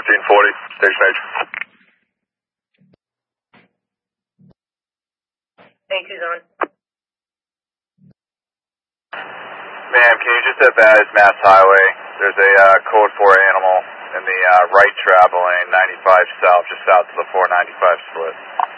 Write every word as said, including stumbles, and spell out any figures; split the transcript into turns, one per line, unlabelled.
fifteen forty, station H.
A two's on.
Ma'am, can you just advise Mass Highway? There's a uh, code four animal in the uh, right travel lane, ninety-five south, just south of the four ninety-five split.